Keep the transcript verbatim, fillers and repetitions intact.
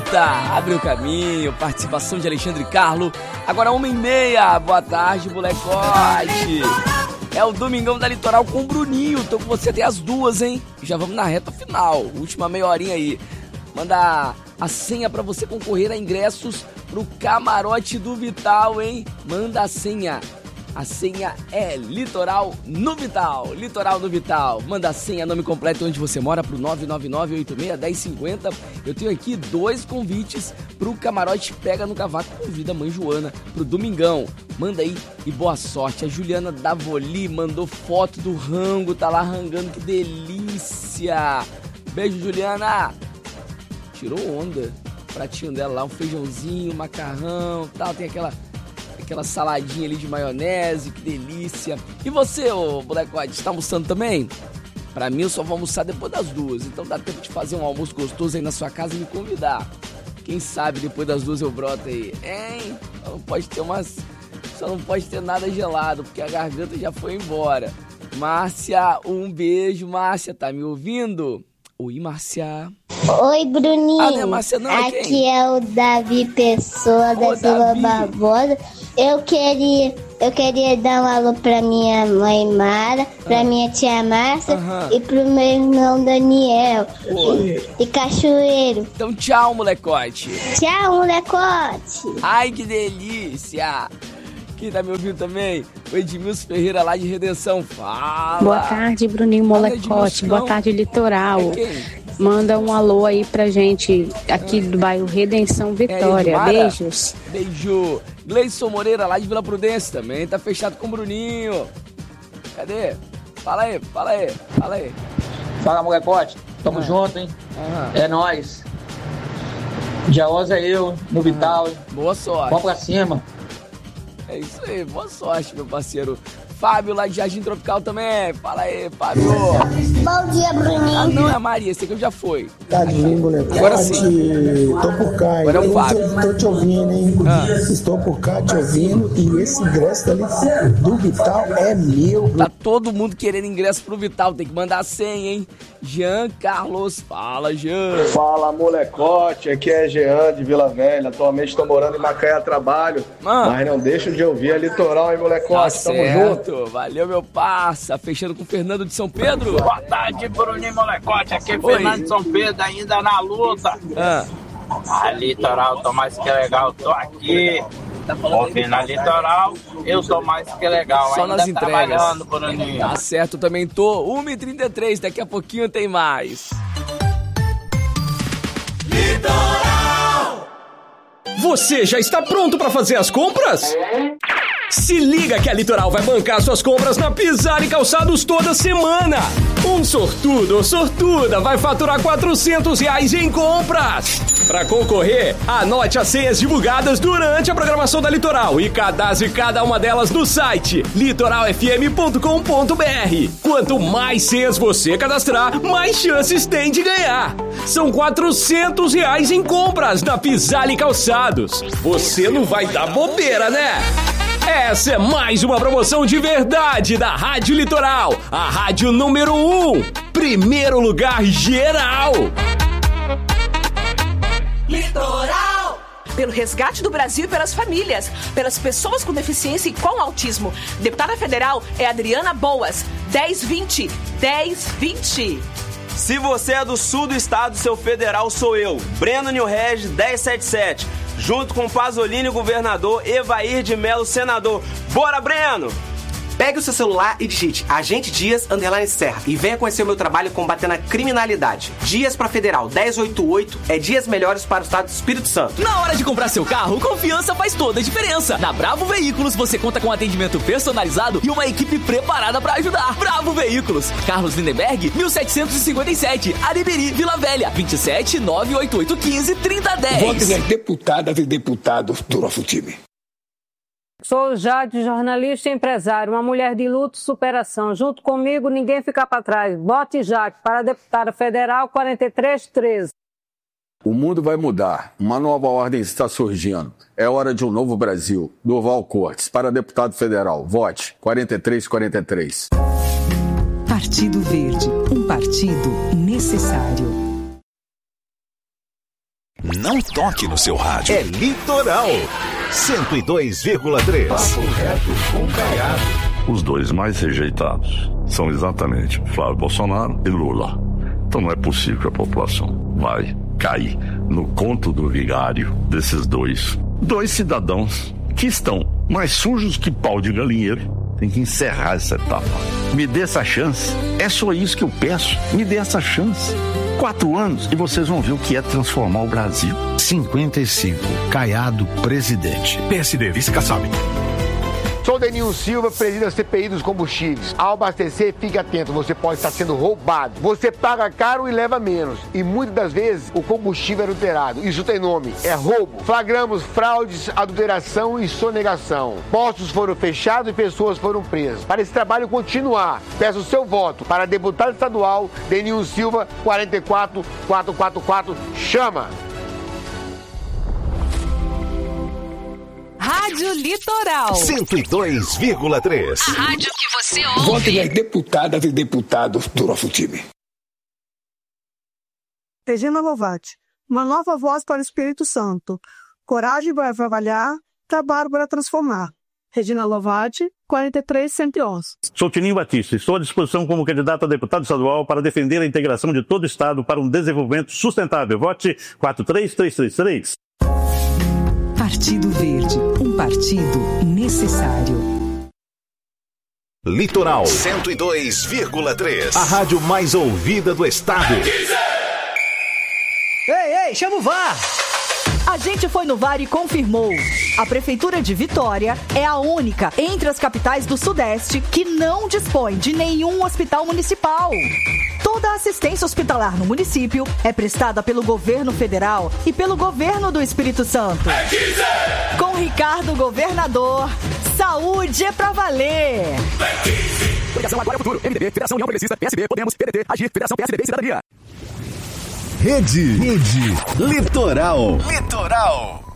volta, abre o caminho, participação de Alexandre Carlo. Agora uma e meia, boa tarde, molecote. É o Domingão da Litoral com o Bruninho, tô com você até as duas, hein? Já vamos na reta final, última meia horinha aí. Manda a senha pra você concorrer a ingressos pro camarote do Vital, hein? Manda a senha. A senha é Litoral no Vital. Litoral no Vital. Manda a senha, nome completo, onde você mora, pro nove nove nove, oito seis, um zero cinco zero. Eu tenho aqui dois convites pro camarote Pega no Cavaco. Convida a mãe Joana pro Domingão. Manda aí e boa sorte. A Juliana Davoli mandou foto do rango. Tá lá rangando, que delícia. Beijo, Juliana. Tirou onda. Pratinho dela lá, um feijãozinho, um macarrão, tal. Tem aquela... aquela saladinha ali de maionese, que delícia. E você, ô molecote, está almoçando também? Pra mim, eu só vou almoçar depois das duas. Então dá tempo de fazer um almoço gostoso aí na sua casa e me convidar. Quem sabe depois das duas eu broto aí. Hein? Só não pode ter umas... Só não pode ter nada gelado, porque a garganta já foi embora. Márcia, um beijo. Márcia, tá me ouvindo? Oi, Márcia. Oi, Bruninho. Ah, não é Márcia, não, é Aqui quem? é o Davi Pessoa, da Ô, Silva Davi. Barbosa. Eu queria, eu queria dar um alô pra minha mãe Mara, pra Ah. minha tia Márcia Aham. e pro meu irmão Daniel. Pô. E, e Cachoeiro. Então tchau, molecote. Tchau, molecote. Ai, que delícia. Quem tá me ouvindo também? O Edmilson Ferreira, lá de Redenção. Fala. Boa tarde, Bruninho Fala, Molecote. Edmilson. Boa tarde, Litoral. É quem? Manda um alô aí pra gente aqui do bairro Redenção Vitória. Edmara? Beijos. Beijo. Gleison Moreira, lá de Vila Prudência, também tá fechado com o Bruninho. Cadê? Fala aí, fala aí, fala aí. Fala, molecote. Tamo Ah. junto, hein? Aham. É nóis. Diaosa é eu, no Vital, hein? Boa sorte. Vamos pra cima. É isso aí, boa sorte, meu parceiro. Fábio, lá de Jardim Tropical também. Fala aí, Fábio. Bom dia, Bruninho. Ah, não é a Maria, esse aqui eu já fui. Tadinho, moleque. Agora sim. Tô por cá, Agora é o hein? Fábio. Tô, tô te ouvindo, hein? Ah. Estou por cá te ouvindo e esse ingresso ali do Vital é meu. Tá todo mundo querendo ingresso pro Vital, tem que mandar senha, hein? Jean Carlos, fala, Jean. Fala, molecote, aqui é Jean de Vila Velha. Atualmente estou morando em Macaé a trabalho, Ah. mas não deixo de ouvir a Litoral, hein, Tá molecote? Tamo junto. certo, valeu, meu parça. Fechando com o Fernando de São Pedro. Boa tarde, Bruninho Molecote. Aqui é Oi. Fernando de São Pedro, ainda na luta. Ah, A Litoral, tô mais que legal, tô aqui. Ouvindo a Litoral, eu tô mais que legal. Só ainda nas entregas. trabalhando, Bruninho. tá certo, também tô. uma e trinta e três, daqui a pouquinho tem mais. Você já está pronto para fazer as compras? Se liga que a Litoral vai bancar suas compras na Pisar e Calçados toda semana. Um sortudo ou sortuda vai faturar quatrocentos reais em compras. Para concorrer, anote as senhas divulgadas durante a programação da Litoral e cadastre cada uma delas no site litoral f m ponto com ponto b r. Quanto mais senhas você cadastrar, mais chances tem de ganhar. São quatrocentos reais em compras na Pisar e Calçados. Você não vai dar bobeira, né? Essa é mais uma promoção de verdade da Rádio Litoral, a rádio número um, primeiro lugar geral. Litoral! Pelo resgate do Brasil e pelas famílias, pelas pessoas com deficiência e com autismo. Deputada federal é Adriana Boas, dez vinte, dez vinte. Se você é do sul do estado, seu federal sou eu, Breno Nilreg, dez setenta e sete. Junto com Pasolini, governador, Evair de Melo, senador. Bora, Breno! Pegue o seu celular e digite Agente Dias Underline Serra e venha conhecer o meu trabalho combatendo a criminalidade. Dias para Federal dez oitenta e oito é dias melhores para o estado do Espírito Santo. Na hora de comprar seu carro, confiança faz toda a diferença. Na Bravo Veículos você conta com atendimento personalizado e uma equipe preparada para ajudar. Bravo Veículos, Carlos Lindenberg, mil setecentos e cinquenta e sete, Aribiri, Vila Velha, vinte e sete, nove oito oito, quinze, trinta, dez. Vote nas deputadas e deputados do nosso time. Sou Jade, jornalista e empresário, uma mulher de luto e superação. Junto comigo, ninguém fica para trás. Vote Jaque para deputada federal quarenta e três treze. O mundo vai mudar. Uma nova ordem está surgindo. É hora de um novo Brasil. Durval Cortes, para deputado federal. Vote quarenta e três quarenta e três. Partido Verde, um partido necessário. Não toque no seu rádio. É Litoral cento e dois vírgula três. Papo reto com Caiado. Os dois mais rejeitados são exatamente Flávio Bolsonaro e Lula. Então não é possível que a população vai cair no conto do vigário desses dois. Dois cidadãos que estão mais sujos que pau de galinheiro. Tem que encerrar essa etapa. Me dê essa chance. É só isso que eu peço. Me dê essa chance. Quatro anos e vocês vão ver o que é transformar o Brasil. cinquenta e cinco. Caiado, presidente. P S D, vice-Kassab. Sou Denilson Silva, presidente da C P I dos combustíveis. Ao abastecer, fique atento, você pode estar sendo roubado. Você paga caro e leva menos. E muitas das vezes o combustível é adulterado. Isso tem nome, é roubo. Flagramos fraudes, adulteração e sonegação. Postos foram fechados e pessoas foram presas. Para esse trabalho continuar, peço o seu voto para deputado estadual Denilson Silva, quarenta e quatro, quatrocentos e quarenta e quatro. Chama! Rádio Litoral cento e dois vírgula três. A rádio que você ouve. Vote nas deputadas e deputados do nosso time. Regina Lovati, uma nova voz para o Espírito Santo. Coragem para trabalhar, trabalho para transformar. Regina Lovati, quarenta e três, cento e onze. Sou Tininho Batista, estou à disposição como candidato a deputado estadual para defender a integração de todo o Estado para um desenvolvimento sustentável. Vote quatro três três três três. Partido Verde, um partido necessário. Litoral cento e dois vírgula três. A rádio mais ouvida do estado. Ei, ei, chama o V A R! A gente foi no V A R e confirmou. A Prefeitura de Vitória é a única entre as capitais do Sudeste que não dispõe de nenhum hospital municipal. Toda a assistência hospitalar no município é prestada pelo governo federal e pelo governo do Espírito Santo. Com Ricardo Governador, saúde é pra valer. Coligação Agora é o Futuro, M D B, Federação União Progressista, P S B, Podemos, P D T, Agir, Federação P S D B e Cidadania. Rede, Rede, Litoral. Litoral.